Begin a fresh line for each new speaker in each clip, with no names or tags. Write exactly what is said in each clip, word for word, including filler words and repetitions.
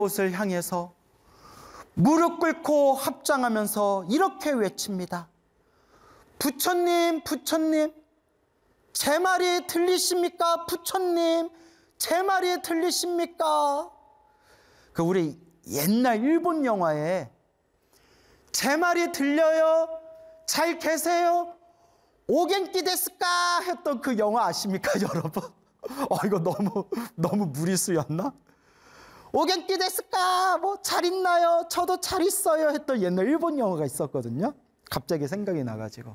곳을 향해서 무릎 꿇고 합장하면서 이렇게 외칩니다. 부처님, 부처님, 제 말이 들리십니까? 부처님, 제 말이 들리십니까? 그 우리 옛날 일본 영화에 제 말이 들려요? 잘 계세요? 오겐키 데스까? 했던 그 영화 아십니까, 여러분? 어, 이거 너무, 너무 무리수였나? 오겐키 데스까? 뭐, 잘 있나요? 저도 잘 있어요. 했던 옛날 일본 영화가 있었거든요. 갑자기 생각이 나가지고.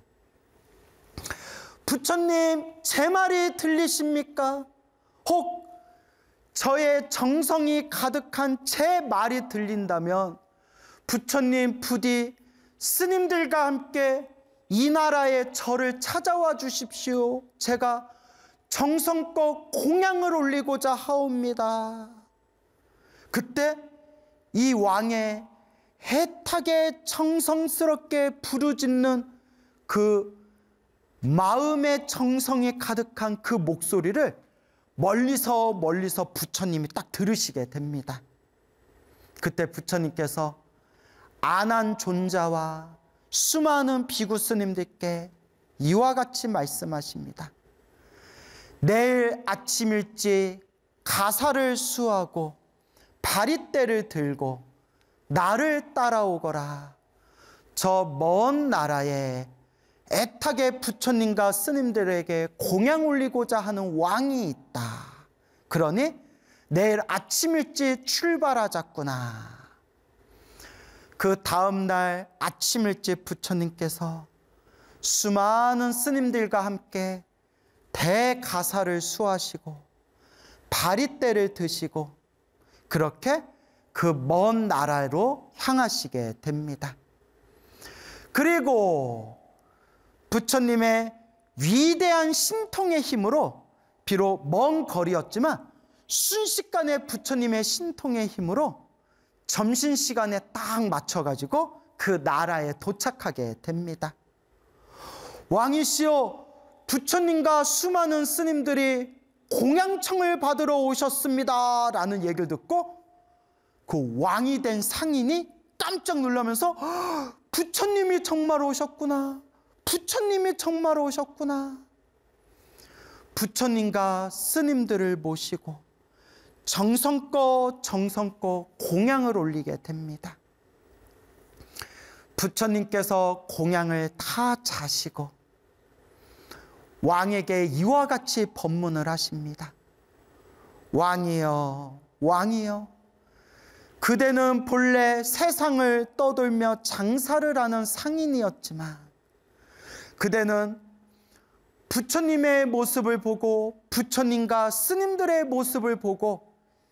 부처님, 제 말이 들리십니까? 혹 저의 정성이 가득한 제 말이 들린다면 부처님 부디 스님들과 함께 이 나라의 절을 찾아와 주십시오. 제가 정성껏 공양을 올리고자 하옵니다. 그때 이 왕의 애타게 정성스럽게 부르짖는 그 마음의 정성이 가득한 그 목소리를 멀리서 멀리서 부처님이 딱 들으시게 됩니다. 그때 부처님께서 아난존자와 수많은 비구 스님들께 이와 같이 말씀하십니다. 내일 아침 일찍 가사를 수하고 바리떼를 들고 나를 따라오거라. 저 먼 나라에 애타게 부처님과 스님들에게 공양 올리고자 하는 왕이 있다. 그러니 내일 아침 일찍 출발하자꾸나. 그 다음 날 아침 일찍 부처님께서 수많은 스님들과 함께 대가사를 수하시고 바리떼를 드시고 그렇게 그 먼 나라로 향하시게 됩니다. 그리고 부처님의 위대한 신통의 힘으로 비록 먼 거리였지만 순식간에 부처님의 신통의 힘으로 점심시간에 딱 맞춰가지고 그 나라에 도착하게 됩니다. 왕이시여, 부처님과 수많은 스님들이 공양청을 받으러 오셨습니다 라는 얘기를 듣고 그 왕이 된 상인이 깜짝 놀라면서 부처님이 정말 오셨구나. 부처님이 정말 오셨구나. 부처님과 스님들을 모시고 정성껏 정성껏 공양을 올리게 됩니다. 부처님께서 공양을 다 자시고 왕에게 이와 같이 법문을 하십니다. 왕이여, 왕이여, 그대는 본래 세상을 떠돌며 장사를 하는 상인이었지만 그대는 부처님의 모습을 보고 부처님과 스님들의 모습을 보고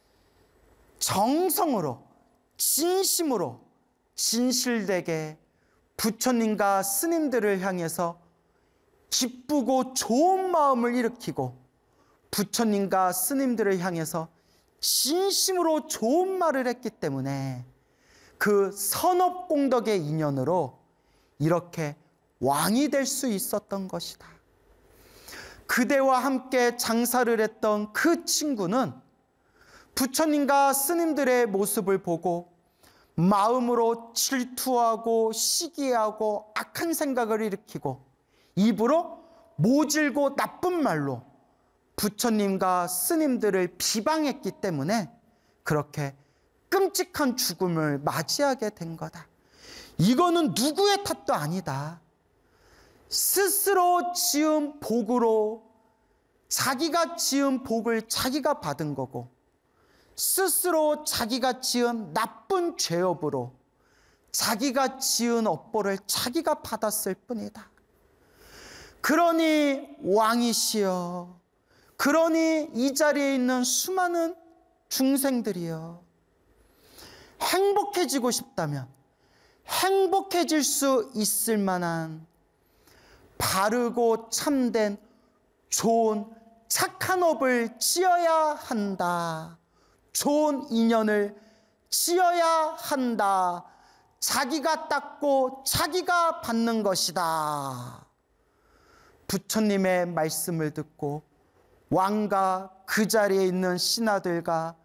정성으로 진심으로 진실되게 부처님과 스님들을 향해서 기쁘고 좋은 마음을 일으키고 부처님과 스님들을 향해서 진심으로 좋은 말을 했기 때문에 그 선업공덕의 인연으로 이렇게 왕이 될 수 있었던 것이다. 그대와 함께 장사를 했던 그 친구는 부처님과 스님들의 모습을 보고 마음으로 질투하고 시기하고 악한 생각을 일으키고 입으로 모질고 나쁜 말로 부처님과 스님들을 비방했기 때문에 그렇게 끔찍한 죽음을 맞이하게 된 거다. 이거는 누구의 탓도 아니다. 스스로 지은 복으로 자기가 지은 복을 자기가 받은 거고 스스로 자기가 지은 나쁜 죄업으로 자기가 지은 업보를 자기가 받았을 뿐이다. 그러니 왕이시여, 그러니 이 자리에 있는 수많은 중생들이여, 행복해지고 싶다면 행복해질 수 있을 만한 바르고 참된 좋은 착한 업을 지어야 한다. 좋은 인연을 지어야 한다. 자기가 닦고 자기가 받는 것이다. 부처님의 말씀을 듣고 왕과 그 자리에 있는 신하들과